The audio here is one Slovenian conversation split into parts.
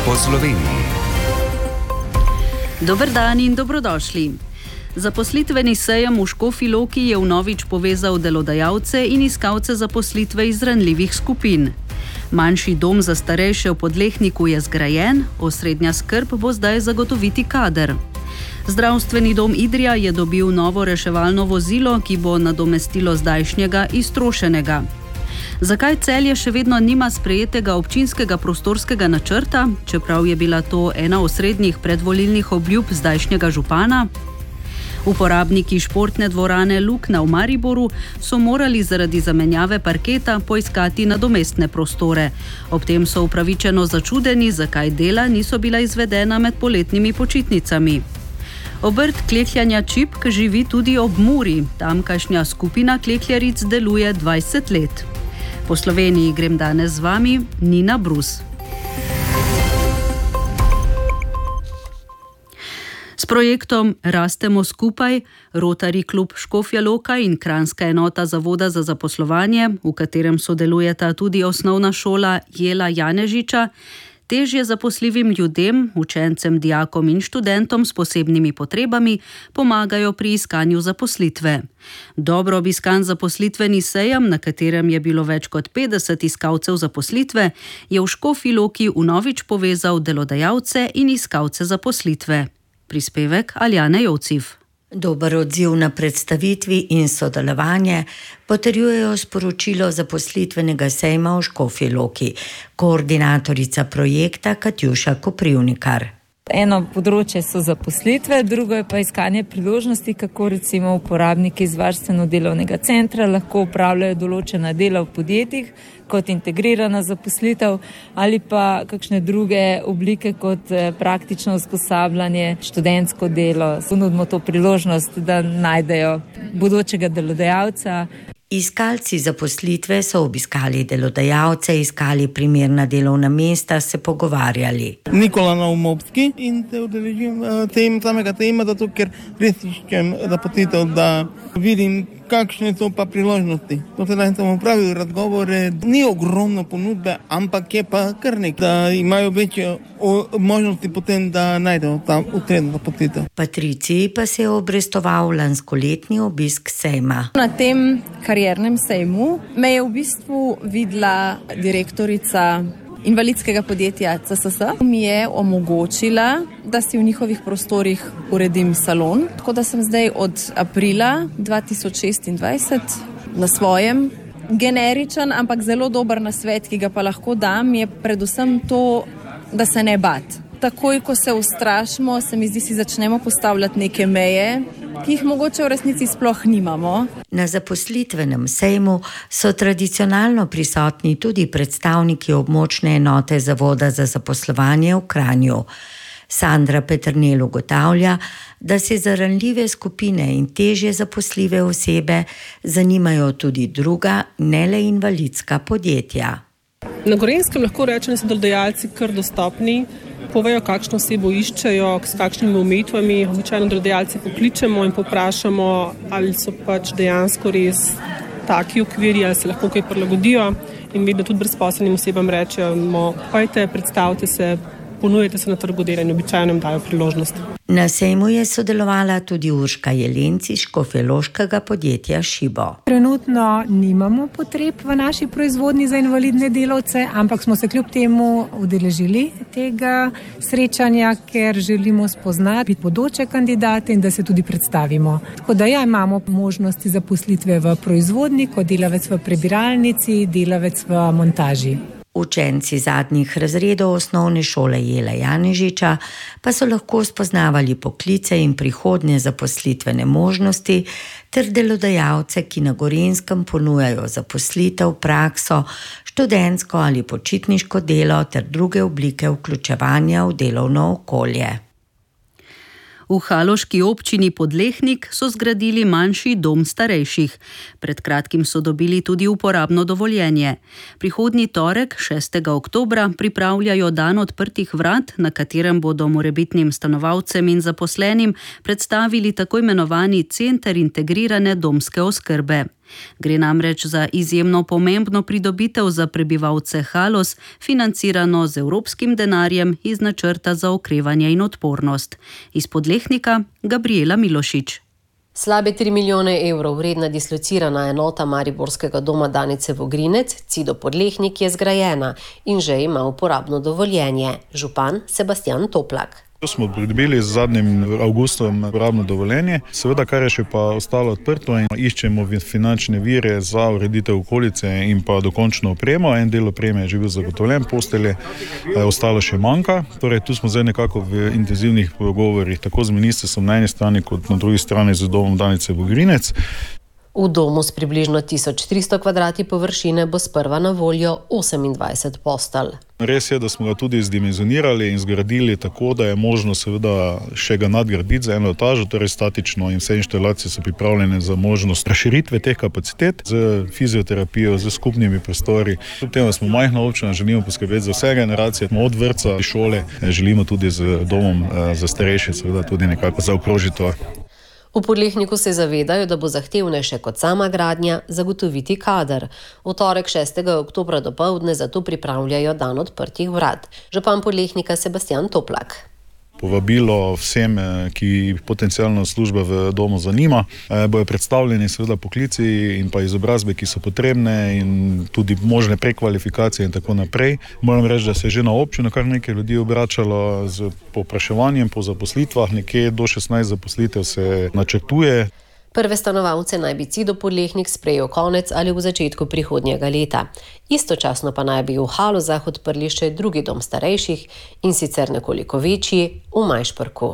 po Sloveniji. Dober dan in dobrodošli. Zaposlitveni sejem v Škofji Loki je vnovič povezal delodajalce in iskalce zaposlitve iz ranljivih skupin. Manjši dom za starejše v Podlehniku je zgrajen, osrednja skrb bo zdaj zagotoviti kader. Zdravstveni dom Idrija je dobil novo reševalno vozilo, ki bo nadomestilo zdajšnjega iztrošenega. Zakaj Celje še vedno nima sprejetega občinskega prostorskega načrta, čeprav je bila to ena osrednjih predvolilnih obljub zdajšnjega župana? Uporabniki športne dvorane Lukna v Mariboru so morali zaradi zamenjave parketa poiskati nadomestne prostore. Ob tem so upravičeno začudeni, zakaj dela niso bila izvedena med poletnimi počitnicami. Obrt klekljanja čipk živi tudi ob Muri. Tamkajšnja skupina klekljaric deluje 20 let. Po Sloveniji grem danes z vami, Nina Brus. S projektom Rastemo skupaj, Rotary klub Škofja Loka in kranjska enota Zavoda za zaposlovanje, v katerem sodelujeta tudi osnovna šola Jela Janežiča, težje zaposljivim ljudem, učencem, dijakom in študentom s posebnimi potrebami pomagajo pri iskanju zaposlitve. Dobro obiskan zaposlitveni sejem, na katerem je bilo več kot 50 iskalcev zaposlitve, je v Škofji Loki vnovič povezal delodajalce in iskalce zaposlitve. Prispevek Aljane Jovciv. Dober odziv na predstavitvi in sodelovanje potrjujejo sporočilo zaposlitvenega sejma v Škofji Loki, koordinatorica projekta Katjuša Koprivnikar. Eno področje so zaposlitve, drugo je pa iskanje priložnosti, kako recimo uporabniki iz varstveno-delovnega centra lahko upravljajo določena dela v podjetjih kot integrirana zaposlitev ali pa kakšne druge oblike kot praktično usposabljanje, študentsko delo. Ponudimo to priložnost, da najdejo bodočega delodajalca. Iskalci zaposlitve so obiskali delodajalce, iskali primerna delovna mesta, se pogovarjali. Nikola Naumobski in te udeležim samega tema, zato ker res iščem zaposlitev, da vidim, kakšne so pa priložnosti. Sedaj sem opravil razgovore, ni ogromno ponudbe, ampak je pa kar nekaj, da imajo večje možnosti potem, da najdejo tam ustrezno zaposlitev. Patriciji pa se je obrestoval lanskoletni obisk sejma. Na tem kariernem sejmu me je v bistvu videla direktorica invalidskega podjetja CSS. Mi je omogočila, da si v njihovih prostorih uredim salon. Tako da sem zdaj od aprila 2026 na svojem. Generičen, ampak zelo dober nasvet, ki ga pa lahko dam, je predvsem to, da se ne bati. Takoj, ko se ustrašimo, se mi zdi, si začnemo postavljati neke meje, ki jih mogoče v resnici sploh nimamo. Na zaposlitvenem sejmu so tradicionalno prisotni tudi predstavniki območne enote Zavoda za zaposlovanje v Kranju. Sandra Peternel ugotavlja, da se za ranljive skupine in težje zaposljive osebe zanimajo tudi druga, ne le invalidska podjetja. Na Gorenjskem lahko rečem, da so delodajalci kar dostopni, povejo, kakšno osebo iščejo, s kakšnimi omejitvami. Običajno delodajalci pokličemo in povprašamo, ali so pač dejansko res taki okviri, ali se lahko kaj prilagodijo. In vedno tudi brezposelnim osebam rečemo, pojte, predstavite se, ponujete se na trgu dela in običajno jim dajo priložnost. Na sejmu je sodelovala tudi Urška Jelenc iz škofjeloškega podjetja Šibo. Trenutno nimamo potreb v naši proizvodnji za invalidne delavce, ampak smo se kljub temu udeležili tega srečanja, ker želimo spoznati bodoče kandidate in da se tudi predstavimo. Tako da imamo možnosti zaposlitve v proizvodnji, kot delavec v prebiralnici, delavec v montaži. Učenci zadnjih razredov osnovne šole Jela Janežiča pa so lahko spoznavali poklice in prihodnje zaposlitvene možnosti ter delodajalce, ki na Gorenjskem ponujajo zaposlitev, prakso, študentsko ali počitniško delo ter druge oblike vključevanja v delovno okolje. V haloški občini Podlehnik so zgradili manjši dom starejših. Pred kratkim so dobili tudi uporabno dovoljenje. Prihodnji torek, 6. oktobra, pripravljajo dan odprtih vrat, na katerem bodo morebitnim stanovalcem in zaposlenim predstavili tako imenovani center integrirane domske oskrbe. Gre namreč za izjemno pomembno pridobitev za prebivalce Haloz, financirano z evropskim denarjem iz načrta za okrevanje in odpornost. Iz Podlehnika Gabriela Milošič. Slabe 3 milijone evrov vredna dislocirana enota mariborskega doma Danice Vogrinec, Cido Podlehnik, je zgrajena in že ima uporabno dovoljenje. Župan Sebastian Toplak. To smo pridobili z zadnjim avgustom uporabno dovoljenje. Seveda, kar je še pa ostalo odprto in iščemo finančne vire za ureditev okolice in pa dokončno opremo. En del opreme je že bil zagotovljen, postelje ostalo še manjka. Torej, tu smo zdaj nekako v intenzivnih pogovorih, tako z ministrstvom na eni strani, kot na drugi strani z domom Danice Vogrinec. V domu s približno 1300 kvadrati površine bo sprva na voljo 28 postelj. Res je, da smo ga tudi zdimenzionirali in zgradili tako, da je možno seveda še ga nadgraditi za eno etažo, torej statično, in vse inštalacije so pripravljene za možnost razširitve teh kapacitet z fizioterapijo, z skupnimi prostori. Kljub temu smo majhna občina, želimo poskrbeti za vse generacije, od vrtca, šole, želimo tudi z domom za starejše seveda tudi nekako zaokrožiti to. V Podlehniku se zavedajo, da bo zahtevnejše kot sama gradnja zagotoviti kader. V torek 6. oktobra dopoldne zato pripravljajo dan odprtih vrat. Župan Podlehnika Sebastian Toplak. Povabilo vsem, ki potencialno služba v domu zanima. Bojo predstavljeni seveda poklici in pa izobrazbe, ki so potrebne in tudi možne prekvalifikacije in tako naprej. Moram reči, da se je že na občino kar nekaj ljudi obračalo z povpraševanjem po zaposlitvah, nekje do 16 zaposlitev se načrtuje. Prve stanovalce naj bi Cido Podlehnik sprejel konec ali v začetku prihodnjega leta. Istočasno pa naj bi v Halozah odprli še drugi dom starejših in sicer nekoliko večji v Majšperku.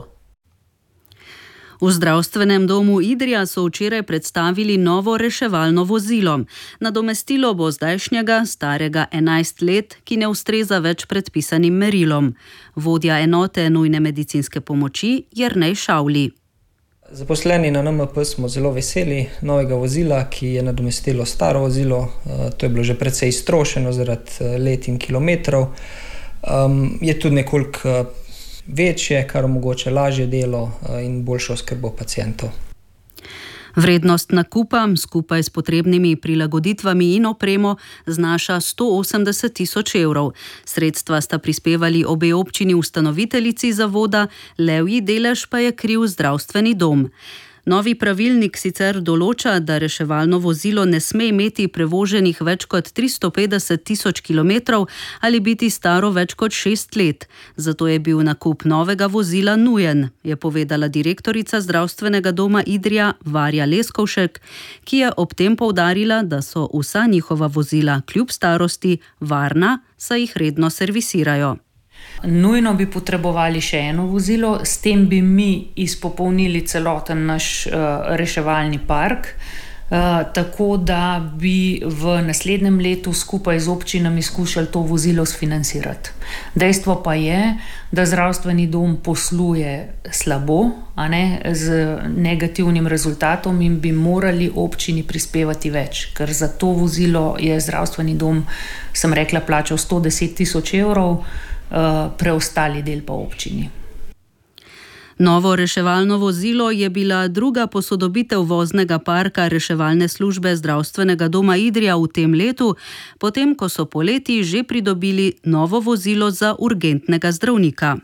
V zdravstvenem domu Idrija so včeraj predstavili novo reševalno vozilo. Nadomestilo bo zdajšnjega, starega 11 let, ki ne ustreza več predpisanim merilom. Vodja enote nujne medicinske pomoči Jernej Šavli. Zaposleni na NMP smo zelo veseli novega vozila, ki je nadomestilo staro vozilo. To je bilo že precej iztrošeno zaradi let in kilometrov. Je tudi nekoliko večje, kar omogoča lažje delo in boljšo oskrbo pacientov. Vrednost nakupa skupaj s potrebnimi prilagoditvami in opremo znaša 180 000 evrov. Sredstva sta prispevali obe občini ustanoviteljici zavoda, levji delež pa je kril zdravstveni dom. Novi pravilnik sicer določa, da reševalno vozilo ne sme imeti prevoženih več kot 350 000 kilometrov ali biti staro več kot 6 let. Zato je bil nakup novega vozila nujen, je povedala direktorica zdravstvenega doma Idrija Varja Leskovšek, ki je ob tem poudarila, da so vsa njihova vozila kljub starosti varna, saj jih redno servisirajo. Nujno bi potrebovali še eno vozilo, s tem bi mi izpopolnili celoten naš reševalni park, tako da bi v naslednjem letu skupaj z občinami skušali to vozilo sfinancirati. Dejstvo pa je, da zdravstveni dom posluje slabo, z negativnim rezultatom in bi morali občini prispevati več, ker za to vozilo je zdravstveni dom, sem rekla, plačal 110 000 evrov, preostali del pa občini. Novo reševalno vozilo je bila druga posodobitev voznega parka reševalne službe zdravstvenega doma Idrija v tem letu, potem ko so poleti že pridobili novo vozilo za urgentnega zdravnika.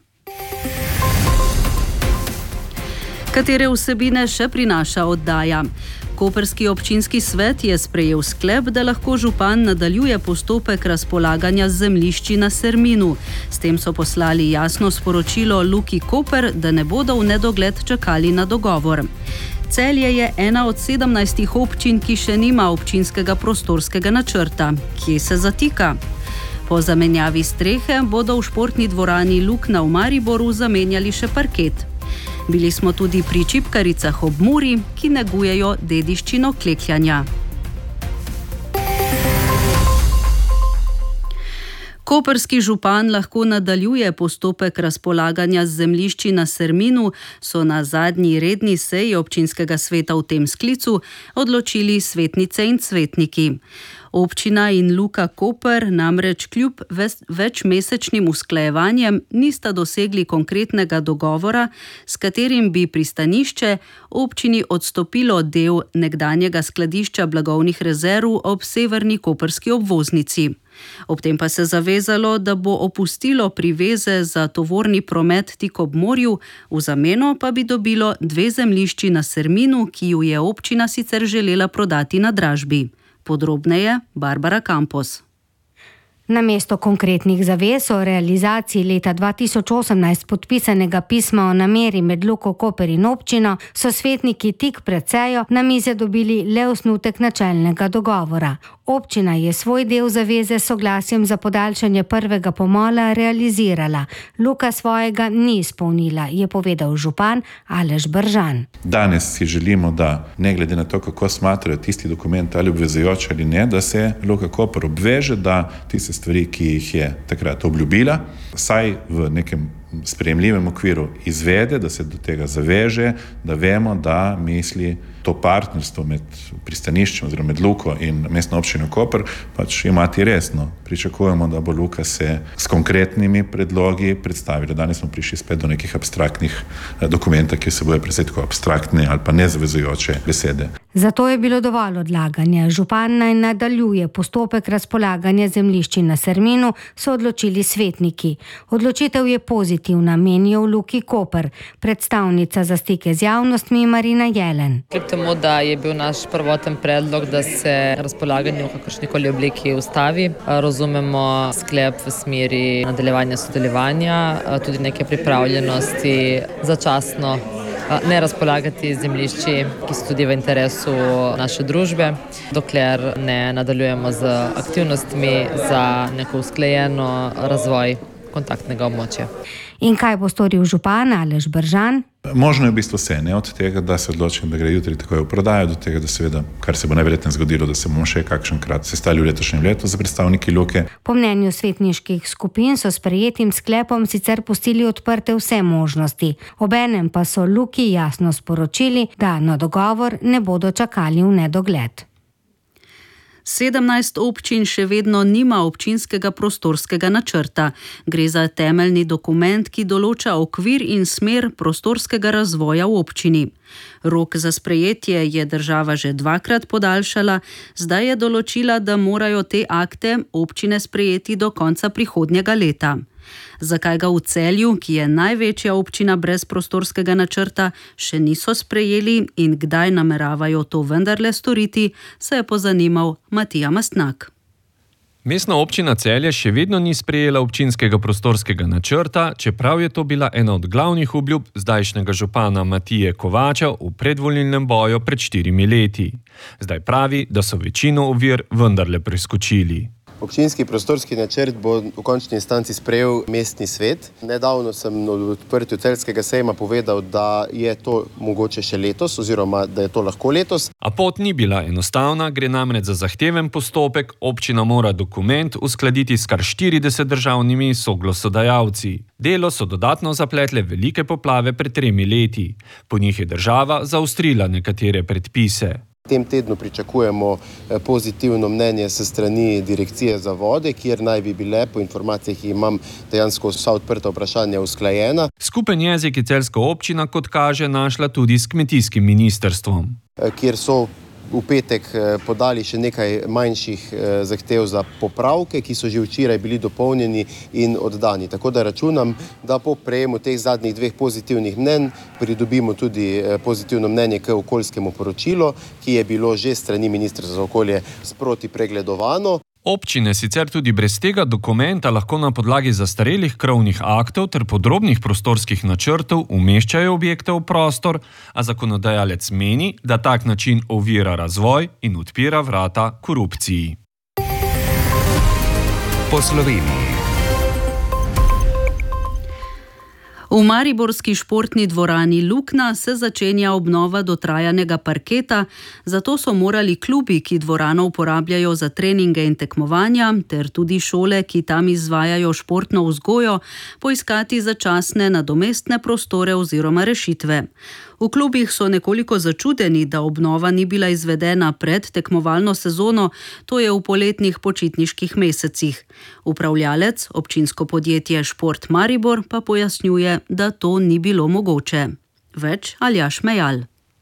Katere vsebine še prinaša oddaja? Koprski občinski svet je sprejel sklep, da lahko župan nadaljuje postopek razpolaganja z zemljišči na Serminu. S tem so poslali jasno sporočilo Luki Koper, da ne bodo v nedogled čakali na dogovor. Celje je ena od 17 občin, ki še nima občinskega prostorskega načrta. Kje se zatika? Po zamenjavi strehe bodo v športni dvorani Lukna v Mariboru zamenjali še parket. Bili smo tudi pri čipkaricah ob Muri, ki negujejo dediščino klekljanja. Koprski župan lahko nadaljuje postopek razpolaganja z zemljišči na Serminu, so na zadnji redni seji občinskega sveta v tem sklicu odločili svetnice in svetniki. Občina in Luka Koper namreč kljub večmesečnim usklajevanjem nista dosegli konkretnega dogovora, s katerim bi pristanišče občini odstopilo del nekdanjega skladišča blagovnih rezerv ob severni koprski obvoznici. Ob tem pa se zavezalo, da bo opustilo priveze za tovorni promet tik ob morju, v zameno pa bi dobilo 2 zemljišči na Serminu, ki ju je občina sicer želela prodati na dražbi. Podrobneje Barbara Campos. Namesto konkretnih zavez o realizaciji leta 2018 podpisanega pisma o nameri med Luko Koper in občino so svetniki tik pred sejo na mize dobili le osnutek načelnega dogovora. Občina je svoj del zaveze s soglasjem za podaljšanje prvega pomola realizirala. Luka svojega ni izpolnila, je povedal župan Aleš Bržan. Danes si želimo, da ne glede na to, kako smatrajo tisti dokument ali obvezujoč ali ne, da se Luka Koper obveže, da tiste stvari, ki jih je takrat obljubila, saj v nekem sprejemljivem okviru izvede, da se do tega zaveže, da vemo, da misli to partnerstvo med pristaniščem oziroma med Luko in mestno občino Koper pač imati resno. Pričakujemo, da bo Luka se s konkretnimi predlogi predstavila. Danes smo prišli spet do nekih abstraktnih dokumentov, ki se bojo predvsej tako abstraktne ali pa nezavezujoče besede. Zato je bilo dovolj odlaganja. Župan naj nadaljuje postopek razpolaganja zemljišči na Serminu, so odločili svetniki. Odločitev je pozitivna, menijo v Luki Koper. Predstavnica za stike z javnostmi Marina Jelen. Kljub temu, da je bil naš prvoten predlog, da se razpolaganje v kakršnikoli obliki ustavi, razumemo sklep v smeri nadaljevanja sodelovanja, tudi neke pripravljenosti začasno ne razpolagati zemljišči, ki so tudi v interesu naše družbe, dokler ne nadaljujemo z aktivnostmi za neko usklajeno razvoj kontaktnega območja. In kaj bo storil župan Aleš Bržan? Možno je v bistvu vse, ne? Od tega, da se odločim, da gre jutri takoj v prodajo, do tega, da seveda, kar se bo najverjetneje zgodilo, da se bomo še kakšenkrat sestali v letošnjem letu za predstavniki Luke. Po mnenju svetniških skupin so s sprejetim sklepom sicer pustili odprte vse možnosti. Obenem pa so Luki jasno sporočili, da na dogovor ne bodo čakali v nedogled. 17 občin še vedno nima občinskega prostorskega načrta. Gre za temeljni dokument, ki določa okvir in smer prostorskega razvoja v občini. Rok za sprejetje je država že 2-krat podaljšala, zdaj je določila, da morajo te akte občine sprejeti do konca prihodnjega leta. Zakaj ga v Celju, ki je največja občina brez prostorskega načrta, še niso sprejeli in kdaj nameravajo to vendarle storiti, se je pozanimal Matija Mastnak. Mestna občina Celje še vedno ni sprejela občinskega prostorskega načrta, čeprav je to bila ena od glavnih obljub zdajšnjega župana Matije Kovača v predvolilnem boju pred 4 leti. Zdaj pravi, da so večino ovir vendarle preskočili. Občinski prostorski načrt bo v končni instanci sprejel mestni svet. Nedavno sem v odprtju celjskega sejma povedal, da je to mogoče še letos oziroma da je to lahko letos. A pot ni bila enostavna, gre namreč za zahteven postopek. Občina mora dokument uskladiti s kar 40 državnimi soglasodajalci. Delo so dodatno zapletle velike poplave pred 3 leti. Po njih je država zaostrila nekatere predpise. V tem tednu pričakujemo pozitivno mnenje se strani Direkcije za vode, kjer naj bi bile, po informacijah, ki imam, dejansko vsa odprta vprašanja usklajena. Skupen jezik je celjska občina, kot kaže, našla tudi s kmetijskim ministrstvom. Kjer so v petek podali še nekaj manjših zahtev za popravke, ki so že včeraj bili dopolnjeni in oddani. Tako da računam, da po prejemu teh zadnjih 2 pozitivnih mnenj pridobimo tudi pozitivno mnenje k okoljskemu poročilu, ki je bilo že strani Ministrstva za okolje sproti pregledovano. Občine sicer tudi brez tega dokumenta lahko na podlagi zastarelih krovnih aktov ter podrobnih prostorskih načrtov umeščajo objekte v prostor, a zakonodajalec meni, da tak način ovira razvoj in odpira vrata korupciji. Po Sloveniji. V mariborski športni dvorani Lukna se začenja obnova dotrajanega parketa, zato so morali klubi, ki dvorano uporabljajo za treninge in tekmovanja, ter tudi šole, ki tam izvajajo športno vzgojo, poiskati začasne nadomestne prostore oziroma rešitve. V klubih so nekoliko začudeni, da obnova ni bila izvedena pred tekmovalno sezono, to je v poletnih počitniških mesecih. Upravljalec, občinsko podjetje Šport Maribor, pa pojasnjuje, da to ni bilo mogoče. Več Aljaž Mejal.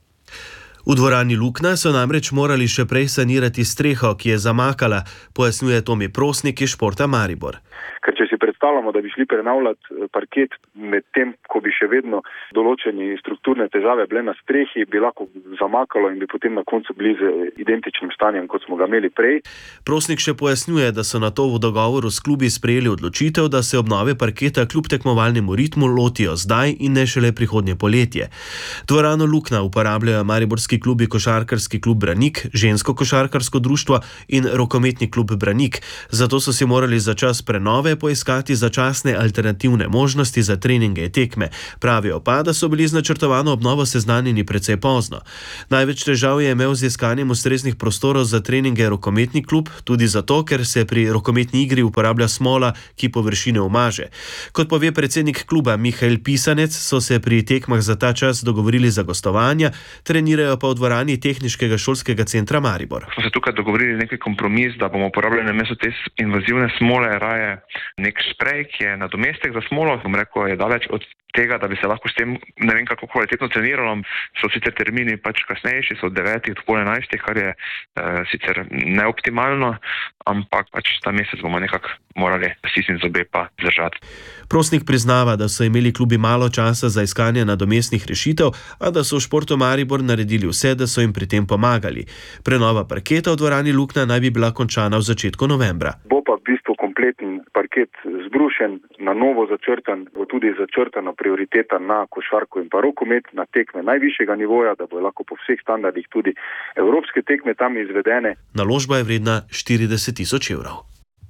V dvorani Lukna so namreč morali še prej sanirati streho, ki je zamakala, pojasnjuje Tomi Prosnik iz Športa Maribor. Ker če si predstavljamo, da bi šli prenavljati parket med tem, ko bi še vedno določeni strukturne težave bile na strehi, bi lahko zamakalo in bi potem na koncu bili z identičnim stanjem, kot smo ga imeli prej. Prosnik še pojasnjuje, da so na to v dogovoru s klubi sprejeli odločitev, da se obnove parketa kljub tekmovalnemu ritmu lotijo zdaj in ne šele prihodnje poletje. Dvorano Lukna uporabljajo mariborski klubi Košarkarski klub Branik, Žensko košarkarsko društvo in Rokometni klub Branik, zato so si morali za čas prenove poiskati začasne alternativne možnosti za treninge in tekme. Pravijo pa, da so bili z načrtovano obnovo seznanjeni precej pozno. Največ težav je imel z iskanjem ustreznih prostorov za treninge rokometni klub, tudi zato, ker se pri rokometni igri uporablja smola, ki površine umaže. Kot pove predsednik kluba Mihael Pisanec, so se pri tekmah za ta čas dogovorili za gostovanja, trenirajo pa v dvorani Tehniškega šolskega centra Maribor. Smo se tukaj dogovorili nekaj kompromis, da bomo uporabljali namesto te invazivne smole raje nek sprej, ki je nadomestek za smolo. Bom rekel, je daleč od tega, da bi se lahko s tem ne vem kako kvalitetno treniralo. So sicer termini kasnejši, so od 9 do pol 11, kar je sicer neoptimalno, ampak ta mesec bomo nekako morali stisniti zobe pa zdržati. Prosnik priznava, da so imeli klubi malo časa za iskanje nadomestnih rešitev, a da so v Športu Maribor naredili vse, da so jim pri tem pomagali. Prenova parketa v dvorani Lukna naj bi bila končana v začetku novembra. Bo pa v bistvu kompleten parket zbrušen, na novo začrtan, bo tudi začrtana prioriteta na košarko in pa rokomet, na tekme najvišjega nivoja, da bo lahko po vseh standardih tudi evropske tekme tam izvedene. Naložba je vredna 40.000 evrov.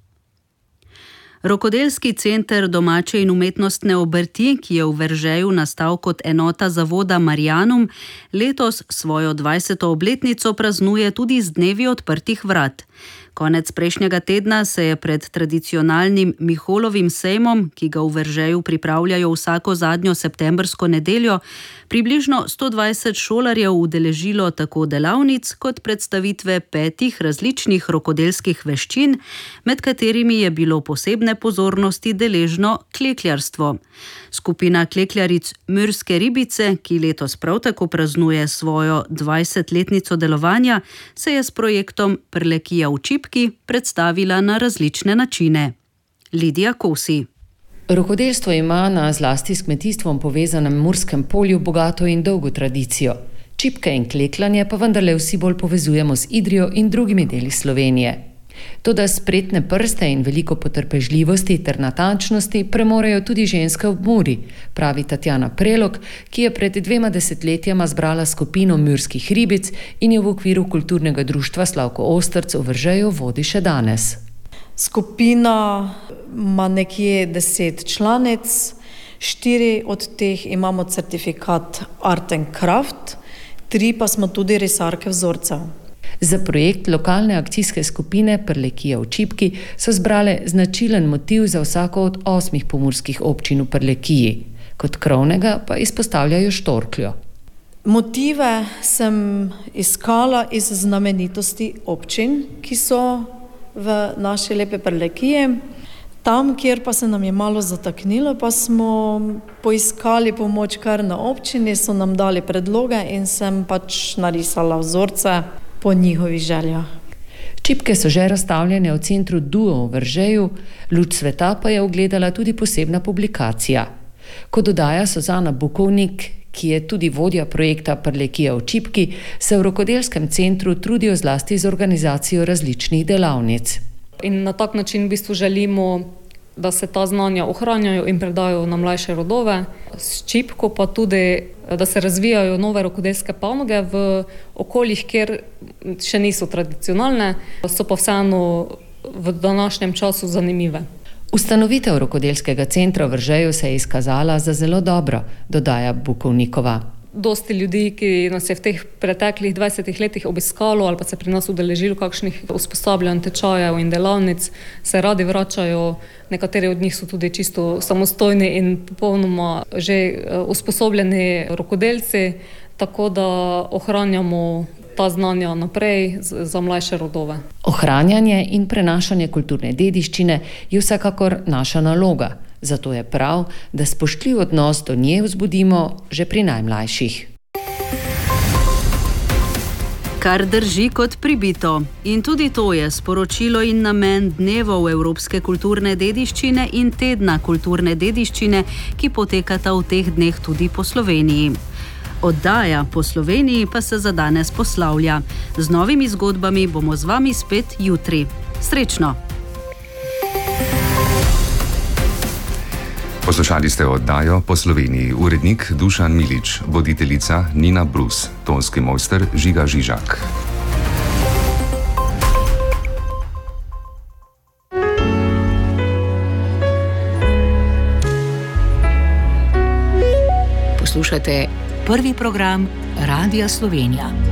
Rokodelski center domače in umetnostne obrti, ki je v Veržeju nastal kot enota zavoda Marianum, letos svojo 20. obletnico praznuje tudi z dnevi odprtih vrat. Konec prejšnjega tedna se je pred tradicionalnim Miholovim sejmom, ki ga v Veržeju pripravljajo vsako zadnjo septembrsko nedeljo, približno 120 šolarjev udeležilo tako delavnic kot predstavitve 5 različnih rokodelskih veščin, med katerimi je bilo posebne pozornosti deležno klekljarstvo. Skupina klekljaric Murske ribice, ki letos prav tako praznuje svojo 20-letnico delovanja, se je s projektom Prlekija v čipki predstavila na različne načine. Lidija Kosi. Rokodelstvo ima na zlasti s kmetijstvom povezanem Murskem polju bogato in dolgo tradicijo. Čipke in klekljanje pa vendarle vsi bolj povezujemo z Idrijo in drugimi deli Slovenije. Toda spretne prste in veliko potrpežljivosti ter natančnosti premorejo tudi ženske ob Muri, pravi Tatjana Prelog, ki je pred 2 desetletjema zbrala skupino Murskih ribic in jo v okviru kulturnega društva Slavko Ostrc v Veržeju vodi še danes. Skupina ima nekje 10 članic, 4 od teh imamo certifikat Art and Craft, 3 pa smo tudi risarke vzorcev. Za projekt lokalne akcijske skupine Prlekija v čipki so zbrale značilen motiv za vsako od 8 pomurskih občin v Prlekiji. Kot krovnega pa izpostavljajo štorkljo. Motive sem iskala iz znamenitosti občin, ki so v naši lepe Prlekiji. Tam, kjer pa se nam je malo zataknilo, pa smo poiskali pomoč kar na občini, so nam dali predloge in sem narisala vzorce po njihovih željah. Čipke so že razstavljene v centru Duo v Veržeju, luč sveta pa je ugledala tudi posebna publikacija. Kot dodaja Suzana Bukovnik, ki je tudi vodja projekta Prlekija v čipki, se v rokodelskem centru trudijo zlasti z organizacijo različnih delavnic. In na tak način v bistvu želimo, da se ta znanja ohranjajo in predajo na mlajše rodove. S čipko pa tudi, da se razvijajo nove rokodelske panoge v okoljih, kjer še niso tradicionalne, so pa vseeno v današnjem času zanimive. Ustanovitev rokodelskega centra v Veržeju se je izkazala za zelo dobro, dodaja Bukovnikova. dosti ljudi, ki nas je v teh preteklih 20 letih obiskalo ali pa se pri nas udeležilo kakšnih usposabljanj, tečajev in delavnic, se radi vračajo. Nekateri od njih so tudi čisto samostojni in popolnoma že usposobljeni rokodelci, tako da ohranjamo ta znanja naprej za mlajše rodove. Ohranjanje in prenašanje kulturne dediščine je vsekakor naša naloga. Zato je prav, da spoštljiv odnos do nje vzbudimo že pri najmlajših. Kar drži kot pribito. In tudi to je sporočilo in namen Dnevov evropske kulturne dediščine in Tedna kulturne dediščine, ki potekata v teh dneh tudi po Sloveniji. Oddaja Po Sloveniji pa se za danes poslavlja. Z novimi zgodbami bomo z vami spet jutri. Srečno! Poslušali ste oddajo Po Sloveniji. Urednik Dušan Milič, voditeljica Nina Brus, tonski mojster Žiga Žižak. Poslušate prvi program Radia Slovenija.